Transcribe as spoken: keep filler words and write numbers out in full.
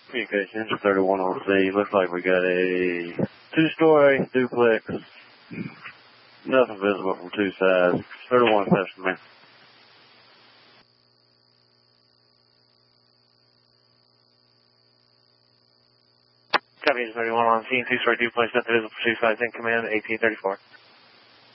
Communication, Engine thirty-one on C. Looks like we got a two-story duplex. Nothing visible from two sides. thirty-one customer. Copy, Engine thirty-one on C. Two-story duplex, nothing visible from two sides. In command, eighteen thirty-four.